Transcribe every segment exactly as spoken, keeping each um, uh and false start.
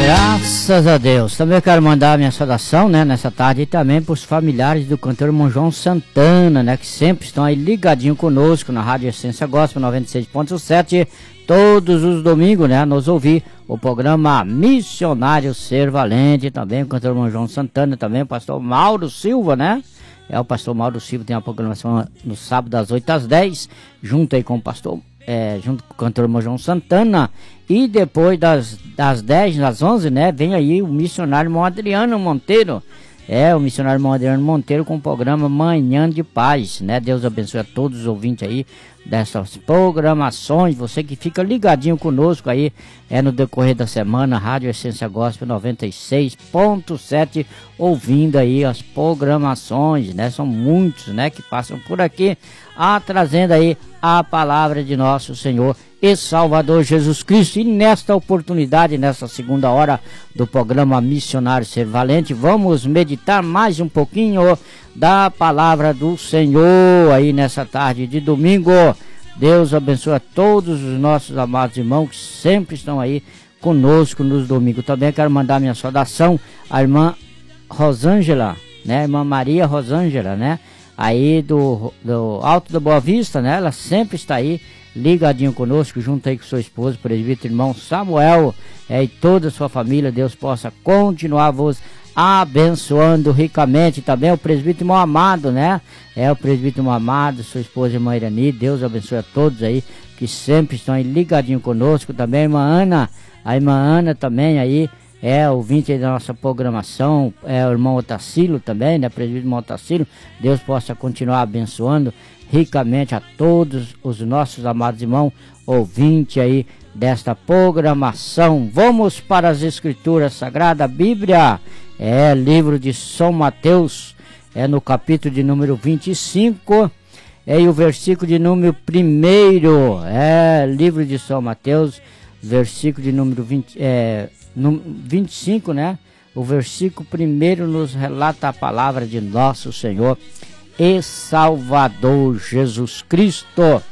Graças a Deus. Também quero mandar a minha saudação, né, nessa tarde, e também para os familiares do cantor irmão João Santana, né, que sempre estão aí ligadinho conosco na Rádio Essência Gospel noventa e seis ponto sete, todos os domingos, né, nos ouvir o programa Missionário Ser Valente, também o cantor irmão João Santana, também o pastor Mauro Silva, né? É, o pastor Mauro Silva tem uma programação no sábado das oito às dez, junto aí com o pastor, é, junto com o cantor irmão João Santana. E depois das, das dez, das onze, né, vem aí o missionário irmão Adriano Monteiro. É, o missionário irmão Adriano Monteiro com o programa Manhã de Paz, né? Deus abençoe a todos os ouvintes aí dessas programações. Você que fica ligadinho conosco aí, é no decorrer da semana, Rádio Essência Gospel noventa e seis ponto sete, ouvindo aí as programações, né? São muitos, né, que passam por aqui, a, trazendo aí a palavra de nosso Senhor e Salvador Jesus Cristo. E nesta oportunidade, nesta segunda hora do programa Missionário Ser Valente, vamos meditar mais um pouquinho da palavra do Senhor aí nessa tarde de domingo. Deus abençoe a todos os nossos amados irmãos que sempre estão aí conosco nos domingos. Também quero mandar minha saudação à irmã Rosângela, né, irmã Maria Rosângela, né, aí do, do Alto da Boa Vista, né, ela sempre está aí ligadinho conosco, junto aí com sua esposa, o presbítero irmão Samuel, é, e toda a sua família. Deus possa continuar vos abençoando ricamente. Também o presbítero irmão Amado, né? É, o presbítero irmão Amado, sua esposa irmã Irani. Deus abençoe a todos aí que sempre estão aí ligadinho conosco. Também a irmã Ana, a irmã Ana também aí, é, ouvinte aí da nossa programação. É, o irmão Otacílio também, né? Presbítero irmão Otacílio. Deus possa continuar abençoando ricamente a todos os nossos amados irmãos ouvintes aí desta programação. Vamos para as Escrituras Sagradas, a Bíblia, é, livro de São Mateus, é no capítulo de número vinte e cinco, é, e o versículo de número primeiro, é, livro de São Mateus, versículo de número vinte, é, vinte e cinco, né? O versículo primeiro nos relata a palavra de nosso Senhor e Salvador Jesus Cristo.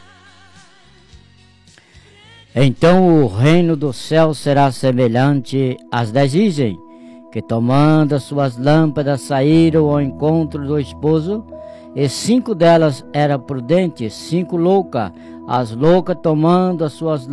Então o reino do céu será semelhante às dez virgens, que tomando as suas lâmpadas saíram ao encontro do esposo, e cinco delas eram prudentes, cinco loucas. As loucas tomando as suas